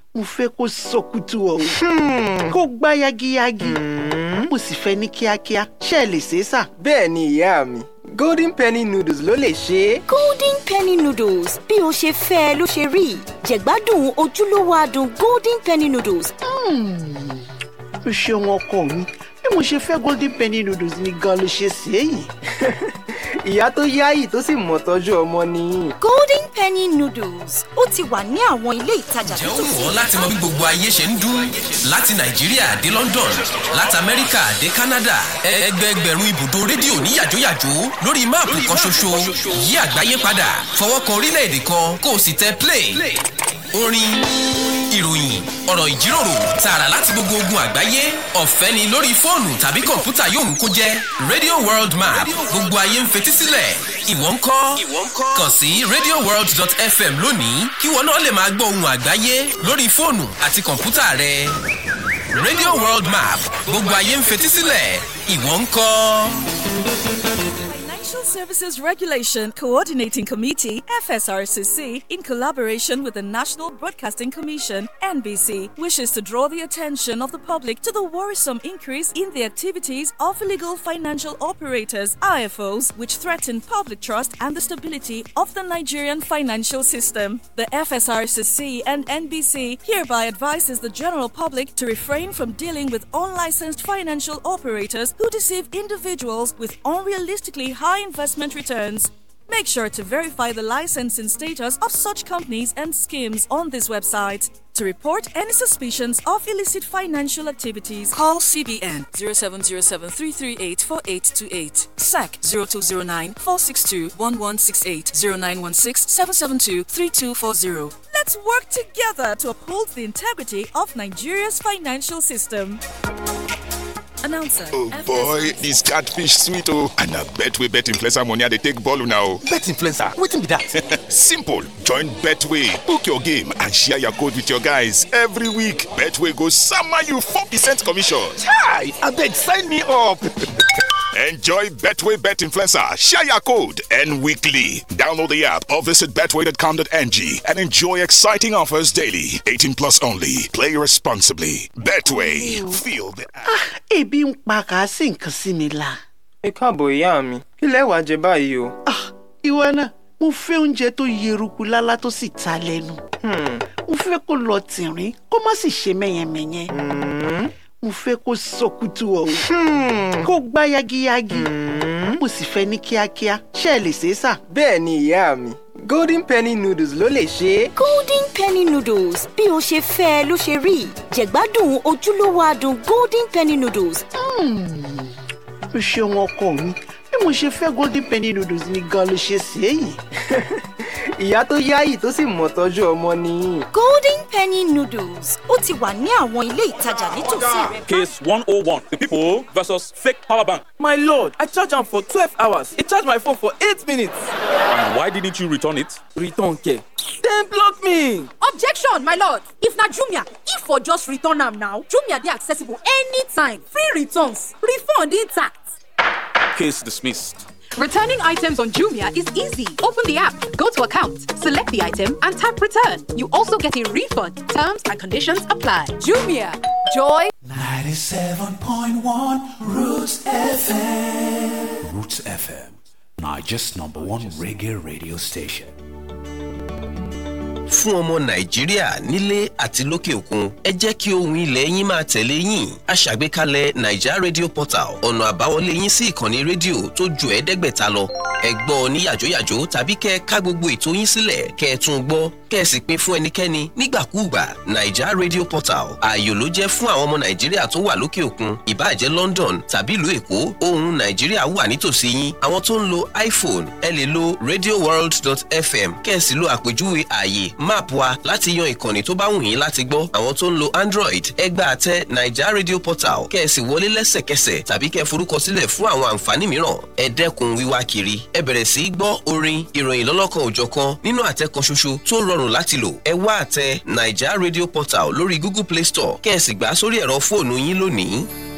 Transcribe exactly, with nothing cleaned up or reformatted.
mo fẹ́ kó sọkútù ọ̀hún kó gbá yagiyagi mo sì fẹ́ ní kíákíá ṣé ẹ lè ṣe é sà. bẹ́ẹ̀ ni ìyá mi golden penny noodles ló lè ṣe é. golden penny noodles bí o ṣe fẹ́ ló ṣe rí jẹ̀gbádùn ojúlówó adùn golden penny noodles. o ṣeun ọkọ mi bí mo ṣe fẹ́ golden penny noodles ni gan ló ṣe ṣe é yìí. ìyá tó yáyì tó sì mọ̀ tọ́jú ọmọ nìyí. golden penny noodles ó ti wà ní àwọn ilé ìtajà tó tó. jẹ́ òun láti mọ bí gbogbo ayé ṣe ń dún láti nàìjíríà dé london láti amẹ́ríkà dé canada ẹgbẹẹgbẹ̀rún ibùdó rédíò ní yàjóyàjó lórí máàpù kan ṣoṣo yí àgbáyé padà fọwọ́ kan orílẹ̀-èdè kan kó o sì tẹ play orin ìròyìn ọ̀rọ̀ ìjíròrò tààrà láti gbogbo ogun àgbáyé ọ̀fẹ́ ni lórí fóònù tàbí kọ̀ǹpútà yóò mú kó jẹ́ radio world map gbogbo ayé ń fetí sílẹ̀ ìwọ ń kọ́ kàn sí radio world dot f m lónìí kí wọn náà lè máa gbọ́ ohun àgbáyé lórí fóònù àti kọ̀ǹpútà rẹ radio world map gbogbo ayé ń fetí sílẹ̀ ìwọ ń kọ́. Financial Services Regulation Coordinating Committee, F S R C C, in collaboration with the National Broadcasting Commission, N B C, wishes to draw the attention of the public to the worrisome increase in the activities of illegal financial operators, I F Os, which threaten public trust and the stability of the Nigerian financial system. The F S R C C and N B C hereby advises the general public to refrain from dealing with unlicensed financial operators who deceive individuals with unrealistically high investment returns. Make sure to verify the licensing status of such companies and schemes on this website. To report any suspicions of illicit financial activities, call C B N zero seven zero seven three three eight four eight two eight, S A C zero two zero nine four six two one one six eight, zero nine one six seven seven two three two four zero. Let's work together to uphold the integrity of Nigeria's financial system. Announcer. Oh boy, this catfish sweet oh. And I bet we bet influencer money they take ball now. Bet influencer? Wetin be that? Simple. Join Betway. Book your game and share your code with your guys every week. Betway goes summer you four percent commission. Hi, I beg sign me up. Enjoy Betway Bet Influencer. Share your code and weekly. Download the app or visit betway dot com dot n g and enjoy exciting offers daily. eighteen plus only. Play responsibly. Betway. Feel the app. Ah, ebi ń pa kà sí nǹkan sí mi la. ẹ káàbọ̀ ìyá mi kí lẹ wá jẹ báyìí o. Ah, ìwọ náà mo fẹ́ oúnjẹ tó yeruku lálá tó sì ta lẹ́nu. mo fẹ́ kó lọ tìrín kó má sì ṣe mẹ́yẹmẹ́yẹ. mo fẹ́ kó sọkútù ọ̀hún kó gbá yagiyagi mo sì fẹ́ ní kíákíá ṣé ẹ lè ṣe é sà. bẹ́ẹ̀ ni ìyá mi golden penny noodles ló lè ṣe é. golden penny noodles bí o ṣe fẹ́ ló ṣe rí jẹ̀gbádùn ojúlówó adùn golden penny noodles. o ṣeun ọkọ mi bí mo ṣe fẹ́ golden penny noodles ni gan ló ṣe ṣe é yìí. ìyá tó yáyì tó sì mọ̀ tọ́jú ọmọ nìyí. golden penny noodles ó ti wà ní àwọn ilé ìtajà nítòsí rẹ. Case one oh one, the people versus fake power bank. My lord, I charged am for twelve hours. He charged my phone for eight minutes. And why didn't you return it? Return care. Dem block me. Objection, my lord. If na Jumia, if for just return am now, Jumia dey accessible anytime. Free returns, refund intact. Case dismissed. Returning items on Jumia is easy. Open the app, go to account, select the item, and tap return. You also get a refund. Terms and conditions apply. Jumia, joy. ninety-seven point one Roots F M. Roots F M, Nigeria's number one reggae radio station. Fún ọmọ Nàìjíríà nílé àti lókè òkun ẹ jẹ́ kí ohùn ilẹ̀ yín máa tẹ̀lé yín a ṣàgbékalẹ̀ Naija Radio Portal ọ̀nà àbáwọlé yín sí ìkànnì rédíò tó ju ẹ̀ẹ́dẹ́gbẹ̀ta lọ ẹ gbọ́ ní yàjóyàjó tàbí kẹ́ ká gbogbo ètò yín sílẹ̀ kẹ́ ẹ tún gbọ́ kẹ́ ẹ sì pín fún ẹnikẹ́ni nígbàkúùgbà Naija Radio Portal ààyò ló jẹ́ fún àwọn ọmọ Nàìjíríà tó wà lókè òkun ìbáà jẹ́ London tàbí ìlú Èkó ohùn Nàìjíríà wà nítòsí yín àwọn tó ń lo iPhone ẹ lè lo radio world dot f m kẹ́ ẹ sì lo àpèjúwe ààyè máàpù wa láti yan ìkànnì tó bá wù yín láti gbọ́ àwọn tó ń lo Android ẹ gba àtẹ Naija Radio Portal kẹ́ ẹ sì wọlé lẹ́sẹ̀kẹsẹ̀ tàbí kẹ́ ẹ forúkọ sílẹ̀ fún àwọn àǹfààní mìíràn ẹ dẹ́kun wíwá kiri ẹ bẹ̀rẹ̀ sí í gbọ́ orin ìròyìn lọ́lọ́kan òjọ̀kan nínú àtẹ kan ṣoṣo tó rọrùn láti lò ẹ wá àtẹ Naija Radio Portal lórí Google Play Store kẹ́ ẹ sì gbà sórí ẹ̀rọ fóònù yín lónìí.